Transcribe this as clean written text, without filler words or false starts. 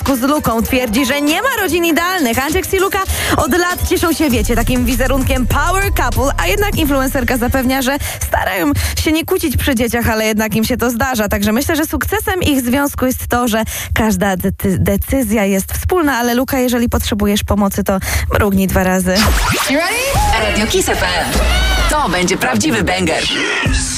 związku z Luką. Twierdzi, że nie ma rodzin idealnych. Andzieks i Luka od lat cieszą się, wiecie, takim wizerunkiem power couple, a jednak influencerka zapewnia, że starają się nie kłócić przy dzieciach, ale jednak im się to zdarza. Także myślę, że sukcesem ich związku jest to, że każda decyzja jest wspólna, ale Luka, jeżeli potrzebujesz pomocy, to mrugnij 2 razy. Radio Kiss FM. To będzie prawdziwy banger.